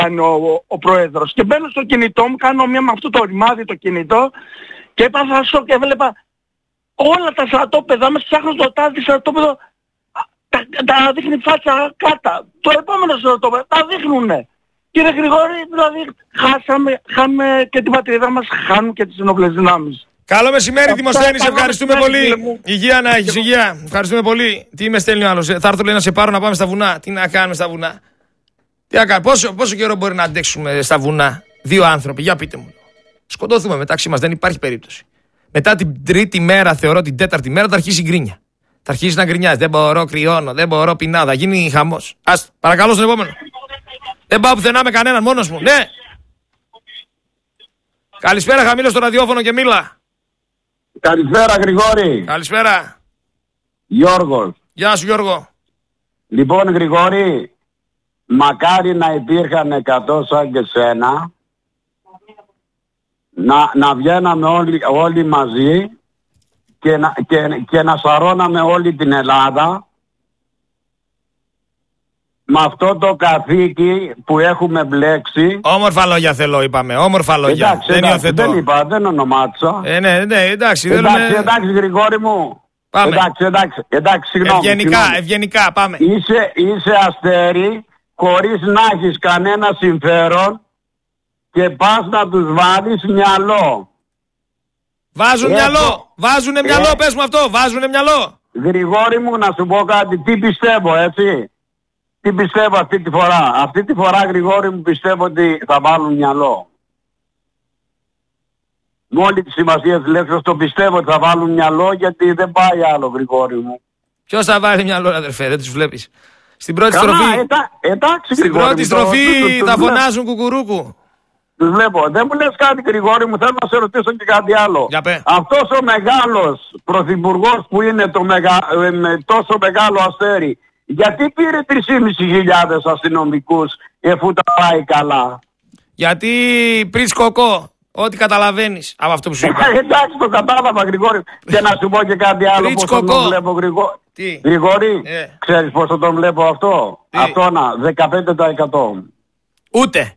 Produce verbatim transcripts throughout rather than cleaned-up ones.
κάνει ο, ο πρόεδρος. Και μπαίνω στο κινητό μου, κάνω μία με αυτό το ρημάδι το κινητό και έπαθα σοκ και έβλεπα όλα τα στρατόπεδα, μέσα ψάχνω στο τάδι στρατόπεδο, τα, τα δείχνει φάτσα κάτω. Το επόμενο στρατόπεδο τα δείχνουνε. Κύριε Γρηγόρη, δηλαδή χάσαμε, χάμε και την πατρίδα μας, χάνουμε και τις ενόπλες δυνάμεις. Καλό μεσημέρι, Δημοσθένη, ευχαριστούμε πολύ. Υγεία να έχεις, υγεία. Ευχαριστούμε πολύ. Τι με στέλνει ο άλλος, θα έρθω λέει να σε πάρω να πάμε στα βουνά. Τι να κάνουμε στα βουνά. Τι να κάνουμε, πόσο, πόσο καιρό μπορεί να αντέξουμε στα βουνά, δύο άνθρωποι, για πείτε μου. Σκοτώθουμε μεταξύ μας, δεν υπάρχει περίπτωση. Μετά την τρίτη μέρα, θεωρώ την τέταρτη μέρα, θα αρχίσει η γκρίνια. Θα αρχίσει να γκρινιάζει. Δεν μπορώ, κρυώνω, δεν μπορώ, πεινάω, θα γίνει χαμός. Ας, παρακαλώ στον επόμενο. Δεν πάω πουθενά με κανέναν, μόνος μου. Ναι. Καλησπέρα, χαμήλω στο ραδιόφωνο και μίλα. Καλησπέρα Γρηγόρη. Καλησπέρα. Γιώργος. Γεια σου Γιώργο. Λοιπόν Γρηγόρη, μακάρι να υπήρχαν εκατό σαν και σένα, να, να βγαίναμε όλοι, όλοι μαζί και να, και, και να σαρώναμε όλη την Ελλάδα με αυτό το καθήκη που έχουμε μπλέξει. Όμορφα λόγια θέλω, είπαμε. Όμορφα λόγια. Εντάξει, δεν εντάξει, υιοθετώ. δεν είπα, δεν ονομάτισα. Ε, ναι, ναι, εντάξει. Εντάξει, θέλουμε... εντάξει, Γρηγόρη μου. Πάμε. Εντάξει, εντάξει, εντάξει, συγγνώμη. Ευγενικά, συγγνώμη. ευγενικά, πάμε. Είσαι, είσαι αστέρι, χωρίς να έχεις κανένα συμφέρον και πας να τους βάλεις μυαλό. Βάζουν Έχω... μυαλό, βάζουνε Ε... μυαλό, πες μου αυτό, βάζουνε μυαλό. Γρηγόρη μου, να σου πω κάτι, τι πιστεύω, έτσι. Τι πιστεύω αυτή τη φορά. Αυτή τη φορά, Γρηγόρη μου, πιστεύω ότι θα βάλουν μυαλό. Με όλη τη σημασία της λέξης το πιστεύω ότι θα βάλουν μυαλό, γιατί δεν πάει άλλο, Γρηγόρη μου. Ποιος θα βάλει μυαλό, αδερφέ, δεν τους βλέπεις. Στην πρώτη Καλά, στροφή, ετα, εντάξει, στην Γρηγόρη, πρώτη το- στροφή το- το- θα τους φωνάζουν κουκουρούκου. Τους βλέπω. Δεν μου λες κάτι, Γρηγόρη μου, θέλω να σε ρωτήσω και κάτι άλλο. Για πέ. Αυτός ο μεγάλος πρωθυπουργός που είναι το μεγα, ε, με τόσο μεγάλο αστέρι, γιατί πήρε τρεις χιλιάδες πεντακόσιους αστυνομικούς εφού τα πάει καλά. Γιατί πριν κοκό, ό,τι καταλαβαίνεις από αυτό που σου είπα. Εντάξει, το κατάλαβα, Γρηγόρη. Και να σου πω και κάτι άλλο. Τρίτς Πώς κοκό. τον βλέπω, Γρηγόρη. Τι. Γρηγόρη, Ε. ξέρεις πώς τον βλέπω αυτό. Τι. Αυτό να, δεκαπέντε τοις εκατό. Ούτε.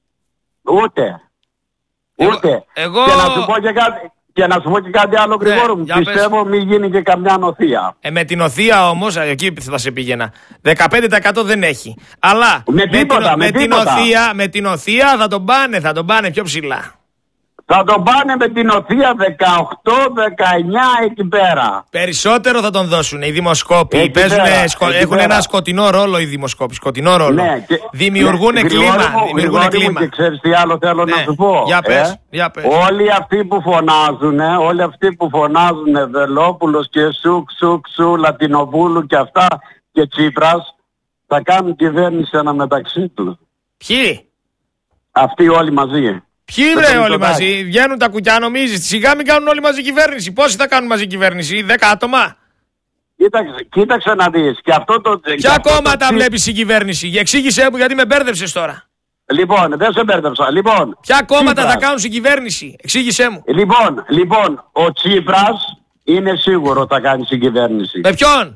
Ούτε. Εγώ- Ούτε. εγώ- Και να σου πω και κάτι, και να σου πω και κάτι άλλο, Ναι, Γρηγόρη μου. για πες. Πιστεύω μην γίνει και καμιά νοθεία. Ε, με την οθεία όμως, ε, εκεί θα σε πήγαινα. δεκαπέντε τοις εκατό δεν έχει. Αλλά Με τίποτα, την, με την τίποτα. οθεία, με την οθεία θα τον πάνε, θα τον πάνε πιο ψηλά. Θα τον πάνε με την οθεία δεκαοκτώ δεκαεννιά εκεί πέρα. Περισσότερο θα τον δώσουν οι δημοσκόποι. Εκεί Παίζουνε πέρα, σκο- εκεί έχουν πέρα. ένα σκοτεινό ρόλο οι δημοσκόποι. Σκοτεινό ρόλο. Ναι, και- Δημιουργούν ναι, κλίμα. Γρηγόρη μου, Δημιουργούν Γρηγόρη μου, κλίμα. Και ξέρεις τι άλλο θέλω Ναι. να σου πω. Για πες, ε? για πες. Όλοι αυτοί που φωνάζουν, όλοι αυτοί που φωνάζουν Βελόπουλος και Σουκ, Σουκ, Σου, Λατινοπούλου και αυτά και Τσίπρας, θα κάνουν κυβέρνηση αναμεταξύ τους. Ποιοι? Αυτοί όλοι μαζί. Ποιοι Με βρε το όλοι Μητσοτάκη. μαζί. Βγαίνουν τα κουκιά, νομίζεις. Σιγά μην κάνουν όλοι μαζί κυβέρνηση. Πόσοι θα κάνουν μαζί κυβέρνηση, δέκα άτομα. Κοίταξε, κοίταξε να δεις. Και αυτό το, και Ποια αυτό το κόμματα τσι- βλέπεις στην κυβέρνηση. Εξήγησέ μου γιατί με μπέρδεψες τώρα. Λοιπόν, δεν σε μπέρδεψα. Λοιπόν, Ποια κόμματα Τσίπρας. θα κάνουν στην κυβέρνηση. Εξήγησέ μου. Λοιπόν, λοιπόν, ο Τσίπρας είναι σίγουρο θα κάνει συγκυβέρνηση. Με ποιον.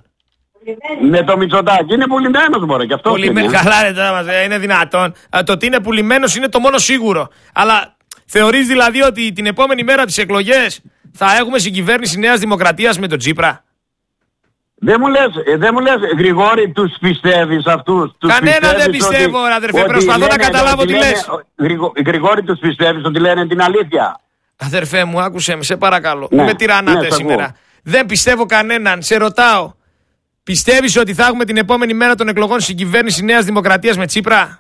Με το Μητσοτάκη. Είναι πουλημένος μωρέ και αυτό Πουλημέ... είναι. Καλά ρε τώρα μας, ε, είναι δυνατόν. Α, το ότι είναι πουλημένος είναι το μόνο σίγουρο. Αλλά θεωρείς δηλαδή ότι την επόμενη μέρα τις εκλογές θα έχουμε συγκυβέρνηση Νέας Δημοκρατίας με τον Τσίπρα. Δεν μου λες, ε, δεν μου λες Γρηγόρη, τους πιστεύεις αυτούς. Τους Κανένα δεν πιστεύεις πιστεύω, ότι- ρε αδερφέ, ότι προσπαθώ να λένε- καταλάβω ότι τι λένε- λες. Γρηγο- Γρηγόρη, τους πιστεύεις ότι λένε την αλήθεια. Αδερφέ μου, άκουσέ με, σε παρακαλώ. Ναι, Μην με τυραννάτε ναι, σ' σήμερα. ακούω. Δεν πιστεύω κανέναν. Σε ρωτάω. Πιστεύεις ότι θα έχουμε την επόμενη μέρα των εκλογών συγκυβέρνηση Νέας Δημοκρατίας με Τσίπρα.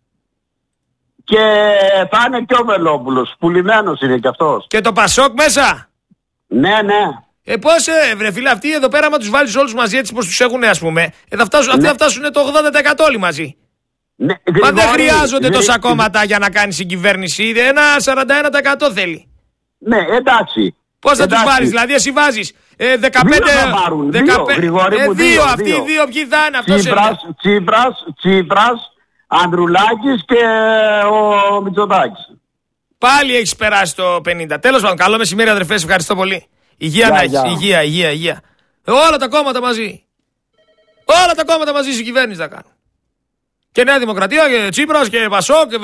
Και θα είναι και ο Βελόπουλος. Πουλημένος είναι κι αυτός. Και το Πασόκ μέσα. Ναι, ναι. Ε, πώς, ε, βρε φίλε, αυτοί εδώ πέρα, άμα τους βάλεις όλους μαζί έτσι πως τους έχουν, ας πούμε, ε, θα φτάσουν, αυτοί Ναι. θα φτάσουν το ογδόντα τοις εκατό όλοι μαζί. ναι Μα δεν Γρηγόρη, χρειάζονται Γρη- τόσα κόμματα για να κάνει συγκυβέρνηση. Ένα σαράντα ένα τοις εκατό θέλει. Ναι, εντάξει. Πώς θα τους Εντάξει. βάλεις, δηλαδή εσύ βάζεις ε, δεκαπέντε. Δύο θα πάρουν, δύο, Γρηγόρη ε, μου, δύο, δύο, αυτοί οι δύο. δύο, ποιοι θα είναι, αυτός Τσίπρας, είναι. Τσίπρας, Τσίπρας, Ανδρουλάκης και ο Μητσοτάκης. Πάλι έχεις περάσει το πενήντα. Τέλος πάντων, καλό μεσημέρι αδερφές, ευχαριστώ πολύ. Υγεία Γεια, να έχεις, γεια. υγεία, υγεία, υγεία. Ε, όλα τα κόμματα μαζί. Όλα τα κόμματα μαζί στην κυβέρνηση θα κάνουν. Και Νέα Δημοκρατία και Τσίπρας και Πασόκ.